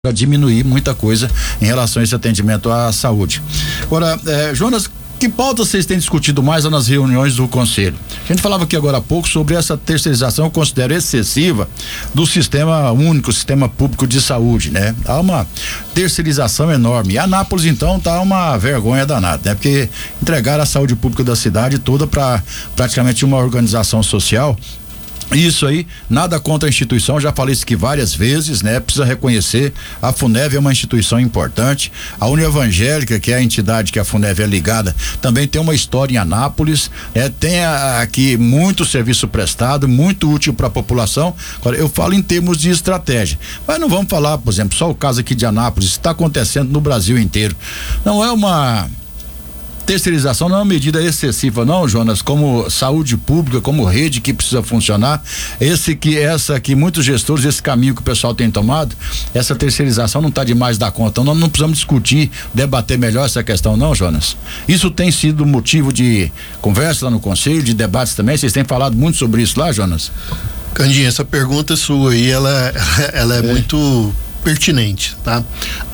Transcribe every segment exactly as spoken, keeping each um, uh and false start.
para diminuir muita coisa em relação a esse atendimento à saúde. Agora, eh, Jonas, que pauta vocês têm discutido mais nas reuniões do Conselho? A gente falava aqui agora há pouco sobre essa terceirização, eu considero excessiva, do sistema único, sistema público de saúde, né? Há uma terceirização enorme. E Anápolis, então, tá uma vergonha danada, né? Porque entregaram a saúde pública da cidade toda para praticamente uma organização social. Isso aí, nada contra a instituição, já falei isso aqui várias vezes, né? Precisa reconhecer, a FUNEV é uma instituição importante, a União Evangélica, que é a entidade que a FUNEV é ligada, também tem uma história em Anápolis, né? Tem a, aqui muito serviço prestado, muito útil para a população. Agora, eu falo em termos de estratégia, mas não vamos falar, por exemplo, só o caso aqui de Anápolis, está acontecendo no Brasil inteiro. Não é uma terceirização, não é uma medida excessiva, não, Jonas, como saúde pública, como rede que precisa funcionar. Esse que, essa que muitos gestores, esse caminho que o pessoal tem tomado, essa terceirização não está demais da conta. Então, nós não precisamos discutir, debater melhor essa questão, não, Jonas. Isso tem sido motivo de conversa lá no Conselho, de debates também. Vocês têm falado muito sobre isso lá, Jonas? Candinha, essa pergunta sua aí, ela, ela é, é muito pertinente, tá?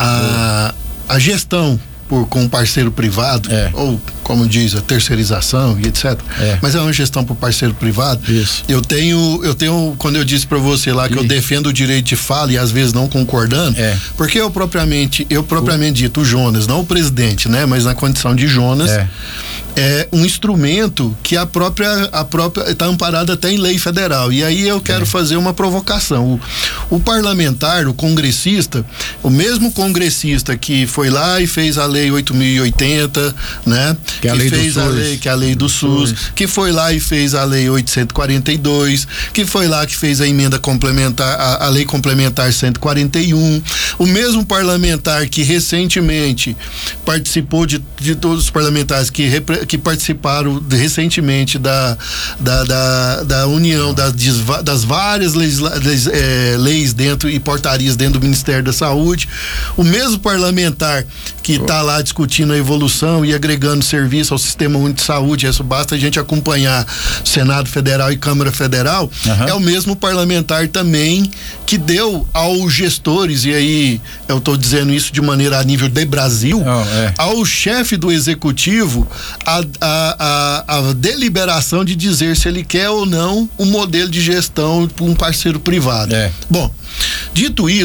A, é. a gestão por com um parceiro privado, é. ou como diz, a terceirização e etcétera. É. Mas é uma gestão por parceiro privado. Isso. Eu tenho, eu tenho, quando eu disse para você lá que e... eu defendo o direito de fala e às vezes não concordando, é. porque eu propriamente, eu propriamente dito, o Jonas, não o presidente, né? Mas na condição de Jonas, é, é um instrumento que a própria, a própria, está amparada até em lei federal. E aí eu quero é. fazer uma provocação. O, o parlamentar, o congressista, o mesmo congressista que foi lá e fez a lei oito mil e oitenta, né? Que, que fez do a SUS. lei, que é a lei do SUS, SUS, que foi lá e fez a lei oitocentos e quarenta e dois, que foi lá que fez a emenda complementar, a, a lei complementar cento e quarenta e um, o mesmo parlamentar que recentemente participou de, de todos os parlamentares que, repre, que participaram de, recentemente da, da, da, da união das, das várias leis, leis, é, leis dentro e portarias dentro do Ministério da Saúde, o mesmo parlamentar que está lá discutindo a evolução e agregando serviço ao Sistema Único de Saúde, isso basta a gente acompanhar Senado Federal e Câmara Federal, uhum. é o mesmo parlamentar também que deu aos gestores, e aí eu estou dizendo isso de maneira a nível de Brasil, oh, é. ao chefe do executivo a, a, a, a deliberação de dizer se ele quer ou não um modelo de gestão por um parceiro privado. É. Bom, dito isso,